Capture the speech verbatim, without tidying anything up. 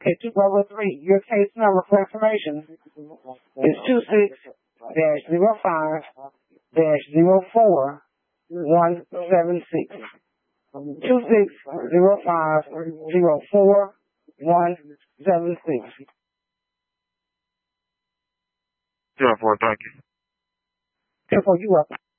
Okay, two five oh three. Your case number for information is two six dash zero five dash zero four one seven six. Two six zero five zero four one seven six. Zero four, thank you. Therefore, you up.